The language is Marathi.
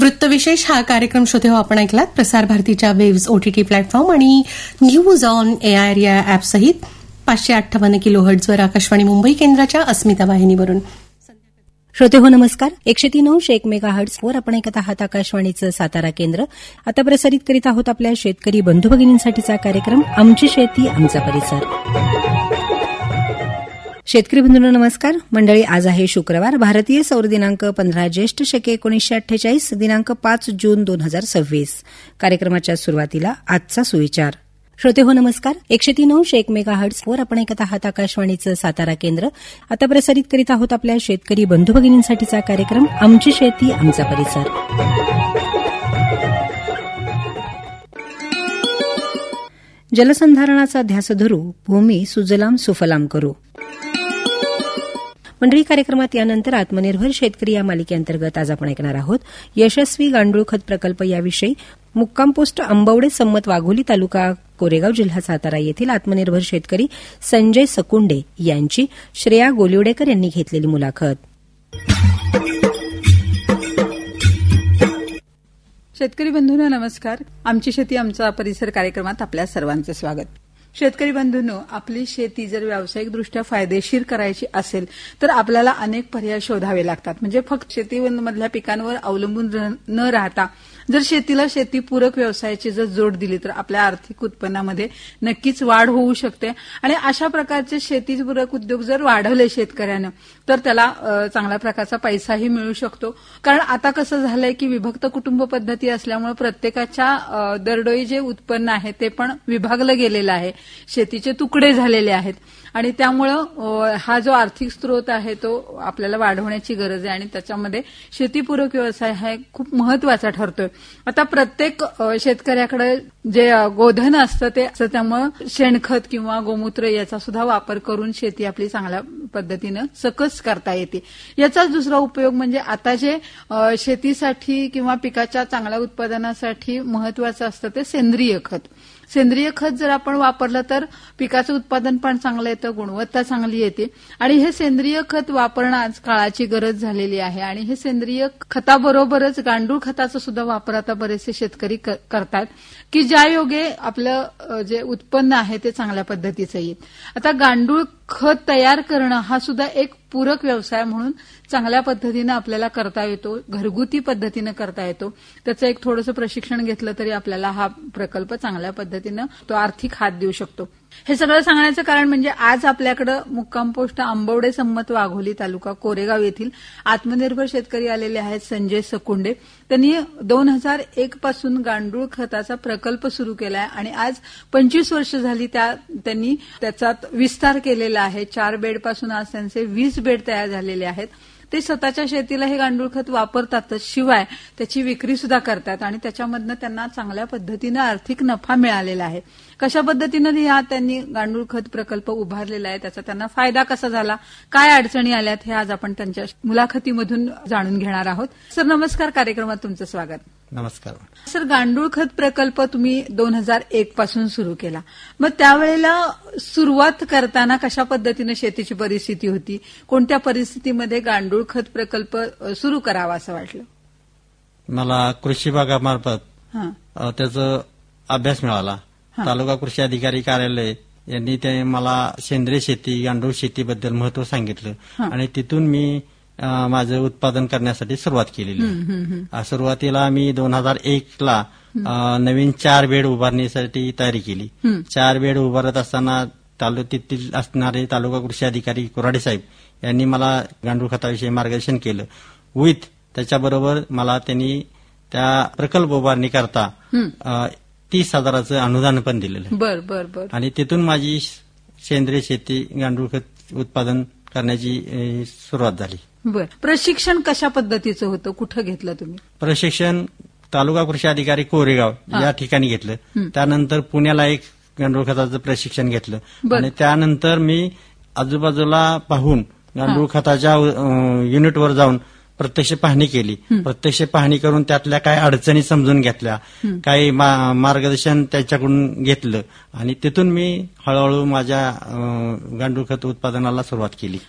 वृत्तविशेष हा कार्यक्रम श्रोते हो आपण ऐकलात प्रसार भारतीच्या वेव्स ओटीटी प्लॅटफॉर्म आणि न्यूज ऑन एआयआर या ॲपसहित 558 किलोहर्ट्झवर आकाशवाणी मुंबई केंद्राच्या अस्मिता वाहिनीवरून. श्रोते हो नमस्कार. 103.1 मेगाहर्ट्झवर आपण ऐकत आहात आकाशवाणीचं सातारा केंद्र. आता प्रसारित करीत आहोत आपल्या शेतकरी बंधू भगिनींसाठीचा कार्यक्रम आमची शेती आमचा परिसर. शेतकरी बंधूंनो नमस्कार. मंडळी, आज आहे शुक्रवार. भारतीय सौर दिनांक 15 ज्येष्ठ शके 1948 दिनांक 5 जून 2026. कार्यक्रमाच्या सुरुवातीला आजचा सुविचार. श्रोते हो नमस्कार. 103.1 मेगाहर्ट्झवर आपण ऐकत आहात आकाशवाणीचं सातारा केंद्र. आता प्रसारित करीत आहोत आपल्या शेतकरी बंधू भगिनींसाठीचा कार्यक्रम आमची शेती आमचा परिसर. जलसंधारणाचा ध्यास धरू, भूमी सुजलाम सुफलाम करू. मंडळी, कार्यक्रमात यानंतर आत्मनिर्भर शेतकरी या मालिकेअंतर्गत आज आपण ऐकणार आहोत यशस्वी गांडूळ खत प्रकल्प याविषयी. मुक्काम पोस्ट अंबवडे सम्मत वाघोली तालुका कोरेगाव जिल्हा सातारा येथील आत्मनिर्भर शेतकरी संजय सकुंडे यांची श्रेया गोलिवडेकर यांनी घेतलेली मुलाखत. शेतकरी बंधूंनो नमस्कार. आमची शेती आमचा परिसर कार्यक्रमात आपल्या सर्वांचं स्वागत. शेतकरी बंधूंनो, आपली शेती जर व्यावसायिकदृष्ट्या फायदेशीर करायची असेल तर आपल्याला अनेक पर्याय शोधावे लागतात. म्हणजे फक्त शेतीमधल्या पिकांवर अवलंबून न राहता जर शेतीला शेतीपूरक व्यवसायाची जर जोड दिली तर आपल्या आर्थिक उत्पन्नामध्ये नक्कीच वाढ होऊ शकते. आणि अशा प्रकारचे शेतीपूरक उद्योग जर वाढवले शेतकऱ्यानं तर त्याला चांगल्या प्रकारचा पैसाही मिळू शकतो. कारण आता कसं झालंय की विभक्त कुटुंब पद्धती असल्यामुळे प्रत्येकाच्या दरडोई जे उत्पन्न आहे ते पण विभागलं गेलेलं आहे, शेतीचे तुकडे झालेले आहेत आणि त्यामुळं हा जो आर्थिक स्रोत आहे तो आपल्याला वाढवण्याची गरज आहे आणि त्याच्यामध्ये शेतीपूरक व्यवसाय हा खूप महत्वाचा ठरतोय. आता प्रत्येक शेतकऱ्याकडे जे गोधन असतं ते असतं, त्यामुळं शेणखत किंवा गोमूत्र याचा सुद्धा वापर करून शेती आपली चांगल्या पद्धतीनं सकस करता येते. याचाच दुसरा उपयोग म्हणजे आता जे शेतीसाठी किंवा पिकाच्या चांगल्या उत्पादनासाठी महत्वाचं असतं ते सेंद्रिय खत. सेंद्रिय खत जर आपण वापरलं तर पिकाचं उत्पादन पण चांगलं येतं, गुणवत्ता चांगली येते आणि हे सेंद्रिय खत वापरणं आज काळाची गरज झालेली आहे. आणि हे सेंद्रिय खताबरोबरच गांडूळ खताचा सुद्धा वापर आता बरेचसे शेतकरी करतात की ज्यायोगे आपलं जे उत्पन्न आहे ते चांगल्या पद्धतीचं येईल. आता गांडूळ खत तयार करणं हा सुद्धा एक पूरक व्यवसाय म्हणून चांगल्या पद्धतीनं आपल्याला करता येतो, घरगुती पद्धतीनं करता येतो. त्याचं एक थोडंसं प्रशिक्षण घेतलं तरी आपल्याला हा प्रकल्प चांगल्या पद्धतीनं तो आर्थिक हात देऊ शकतो. हे सगळं सांगण्याचं कारण म्हणजे आज आपल्याकडं मुक्काम पोस्ट आंबवडे सम्मत वाघोली तालुका कोरेगाव येथील आत्मनिर्भर शेतकरी आलेले आहेत संजय सकुंडे. त्यांनी 2001 पासून गांडूळ खताचा प्रकल्प सुरू केलाय आणि आज 25 वर्ष झाली त्यांनी त्याचा विस्तार केलेला आहे. 4 बेडपासून आज त्यांचे 20 बेड तयार झालेले आहेत. ते स्वतःच्या शेतीला हे गांडूळ खत वापरतातच, शिवाय त्याची विक्री सुद्धा करतात आणि त्याच्यामधनं त्यांना चांगल्या पद्धतीनं आर्थिक नफा मिळालेला आहे. कशा पद्धतीनं त्यांनी गांडूळ खत प्रकल्प उभारलेला आहे, त्याचा त्यांना फायदा कसा झाला, काय अडचणी आल्यात हे आज आपण त्यांच्या मुलाखतीमधून जाणून घेणार आहोत. सर नमस्कार, कार्यक्रमात तुमचं स्वागत. नमस्कार सर. गांडूळ खत प्रकल्प तुम्ही 2001 पासून सुरू केला, मग त्यावेळेला सुरुवात करताना कशा पद्धतीनं शेतीची परिस्थिती होती, कोणत्या परिस्थितीमध्ये गांडूळ खत प्रकल्प सुरू करावा असं वाटलं? मला कृषी विभागामार्फत त्याचा अभ्यास मिळाला. तालुका कृषी अधिकारी कार्यालय यांनी ते मला सेंद्रिय शेती, गांडूळ शेतीबद्दल महत्व सांगितलं आणि तिथून मी माझं उत्पादन करण्यासाठी सुरुवात केलेली. सुरुवातीला मी 2001ला नवीन 4 बेड उभारण्यासाठी तयारी केली. 4 बेड उभारत असताना तिथील असणारे तालुका कृषी अधिकारी कोराडे साहेब यांनी मला गांडूळ खताविषयी मार्गदर्शन केलं. त्याच्याबरोबर मला त्यांनी त्या प्रकल्प उभारणी करता 30,000चं अनुदान पण दिलेलं. बर. आणि तिथून माझी सेंद्रिय शेती, गांडूळ खत उत्पादन करण्याची सुरुवात झाली. बर. प्रशिक्षण कशा पद्धतीचं होतं, कुठं घेतलं तुम्ही? प्रशिक्षण तालुका कृषी अधिकारी कोरेगाव या ठिकाणी घेतलं. त्यानंतर पुण्याला एक गांडूळ खताचं प्रशिक्षण घेतलं आणि त्यानंतर मी आजूबाजूला पाहून गांडूळ खताच्या युनिटवर जाऊन प्रत्यक्ष पाहणी केली. प्रत्यक्ष पाहणी करून त्यातल्या काय अडचणी समजून घेतल्या, काही मार्गदर्शन त्याच्याकडून घेतलं आणि तिथून मी हळूहळू माझ्या गांडूळ खत उत्पादनाला सुरुवात केली.